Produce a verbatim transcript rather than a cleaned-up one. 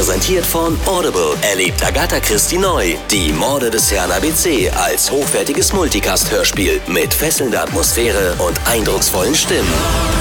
Präsentiert von Audible. Erlebt Agatha Christie neu. Die Morde des Herrn A B C als hochwertiges Multicast-Hörspiel mit fesselnder Atmosphäre und eindrucksvollen Stimmen.